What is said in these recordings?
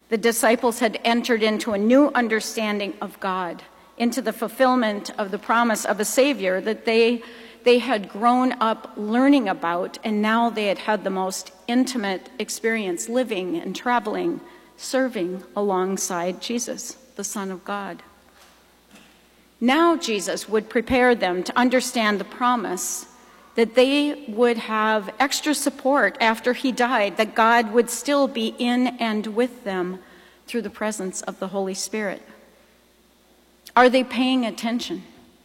The disciples had entered into a new understanding of God, into the fulfillment of the promise of a Savior that they had grown up learning about, and now they had had the most intimate experience living and traveling, serving alongside Jesus, the Son of God. Now Jesus would prepare them to understand the promise that they would have extra support after he died, that God would still be in and with them through the presence of the Holy Spirit. Are they paying attention?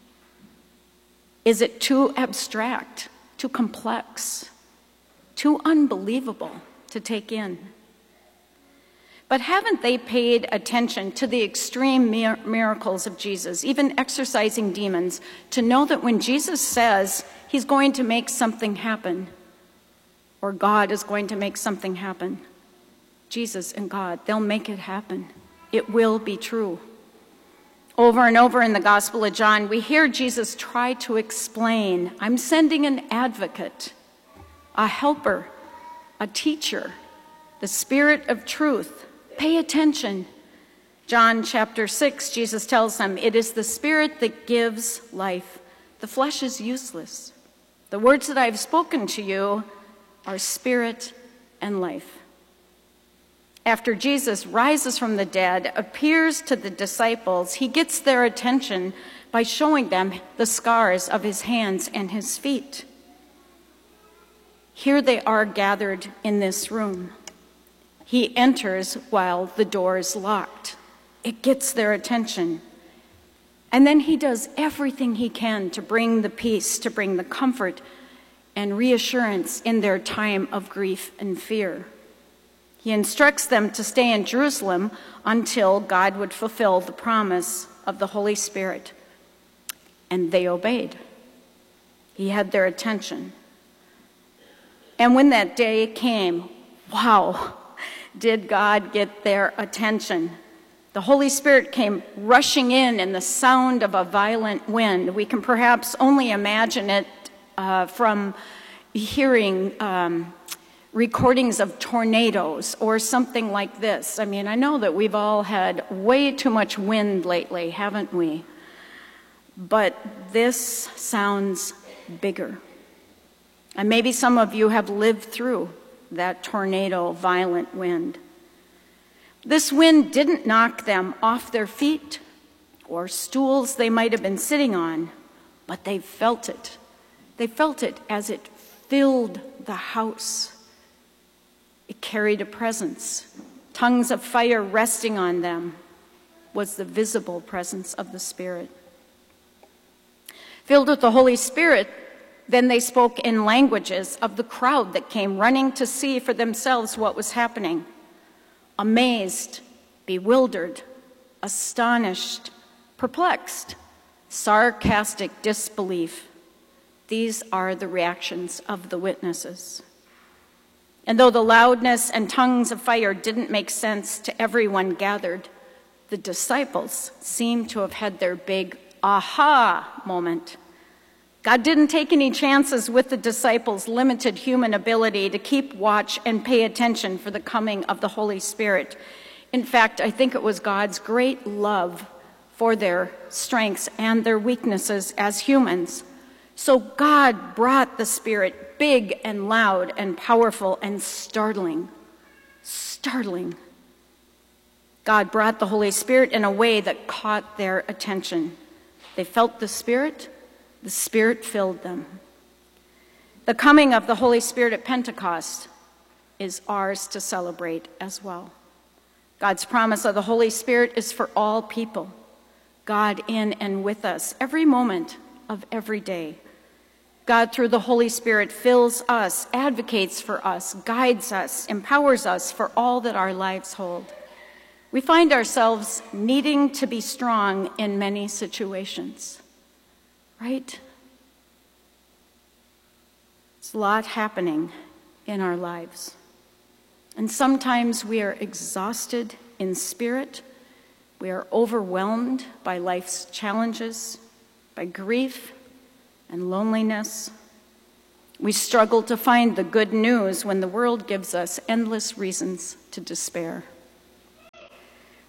Is it too abstract, too complex, too unbelievable to take in? But haven't they paid attention to the extreme miracles of Jesus, even exorcising demons, to know that when Jesus says he's going to make something happen, or God is going to make something happen, Jesus and God, they'll make it happen. It will be true. Over and over in the Gospel of John, we hear Jesus try to explain, I'm sending an advocate, a helper, a teacher, the Spirit of truth. Pay attention. John chapter 6, Jesus tells them, it is the Spirit that gives life. The flesh is useless. The words that I've spoken to you are spirit and life. After Jesus rises from the dead, appears to the disciples, he gets their attention by showing them the scars of his hands and his feet. Here they are gathered in this room. He enters while the door is locked. It gets their attention. And then he does everything he can to bring the peace, to bring the comfort and reassurance in their time of grief and fear. He instructs them to stay in Jerusalem until God would fulfill the promise of the Holy Spirit. And they obeyed. He had their attention. And when that day came, wow, did God get their attention. The Holy Spirit came rushing in the sound of a violent wind. We can perhaps only imagine it from hearing recordings of tornadoes or something like this. I mean, I know that we've all had way too much wind lately, haven't we? But this sounds bigger. And maybe some of you have lived through that tornado, violent wind. This wind didn't knock them off their feet or stools they might have been sitting on, but they felt it. They felt it as it filled the house. It carried a presence. Tongues of fire resting on them was the visible presence of the Spirit. Filled with the Holy Spirit, then they spoke in languages of the crowd that came running to see for themselves what was happening. Amazed, bewildered, astonished, perplexed, sarcastic disbelief. These are the reactions of the witnesses. And though the loudness and tongues of fire didn't make sense to everyone gathered, the disciples seemed to have had their big aha moment. God didn't take any chances with the disciples' limited human ability to keep watch and pay attention for the coming of the Holy Spirit. In fact, I think it was God's great love for their strengths and their weaknesses as humans. So God brought the Spirit big and loud and powerful and startling. Startling. God brought the Holy Spirit in a way that caught their attention. They felt the Spirit filled them. The coming of the Holy Spirit at Pentecost is ours to celebrate as well. God's promise of the Holy Spirit is for all people. God in and with us every moment of every day. God, through the Holy Spirit, fills us, advocates for us, guides us, empowers us for all that our lives hold. We find ourselves needing to be strong in many situations. Right? There's a lot happening in our lives. And sometimes we are exhausted in spirit. We are overwhelmed by life's challenges, by grief and loneliness. We struggle to find the good news when the world gives us endless reasons to despair.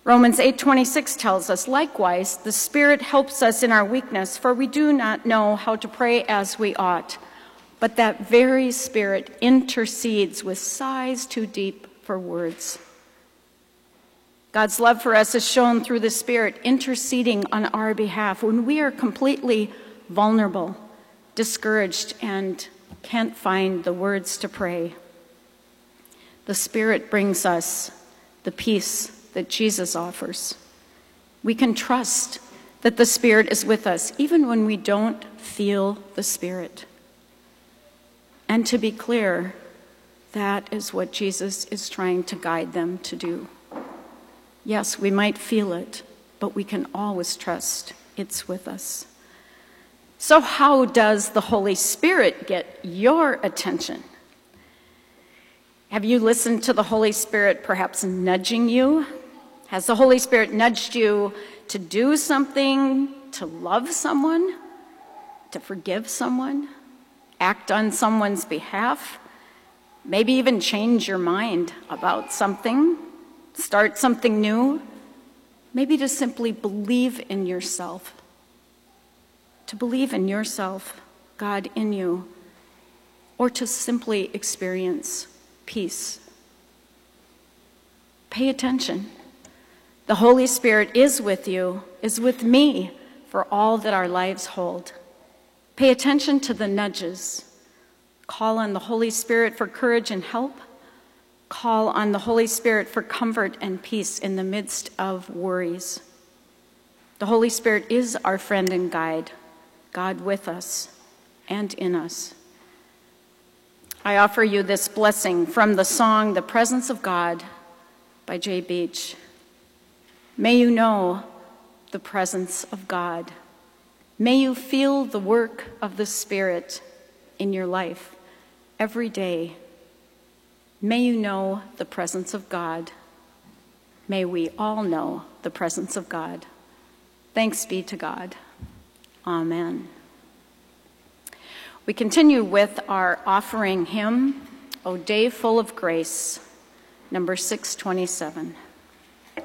Romans 8:26 tells us, likewise, the Spirit helps us in our weakness, for we do not know how to pray as we ought. But that very Spirit intercedes with sighs too deep for words. God's love for us is shown through the Spirit interceding on our behalf when we are completely vulnerable, discouraged, and can't find the words to pray. The Spirit brings us the peace that Jesus offers. We can trust that the Spirit is with us even when we don't feel the Spirit. And to be clear, that is what Jesus is trying to guide them to do. Yes, we might feel it, but we can always trust it's with us. So how does the Holy Spirit get your attention? Have you listened to the Holy Spirit perhaps nudging you? Has the Holy Spirit nudged you to do something, to love someone, to forgive someone, act on someone's behalf, maybe even change your mind about something, start something new, maybe to simply believe in yourself, to believe in yourself, God in you, or to simply experience peace? Pay attention. The Holy Spirit is with you, is with me for all that our lives hold. Pay attention to the nudges. Call on the Holy Spirit for courage and help. Call on the Holy Spirit for comfort and peace in the midst of worries. The Holy Spirit is our friend and guide, God with us and in us. I offer you this blessing from the song, The Presence of God by J. Beach. May you know the presence of God. May you feel the work of the Spirit in your life every day. May you know the presence of God. May we all know the presence of God. Thanks be to God. Amen. We continue with our offering hymn, O Day Full of Grace, number 627.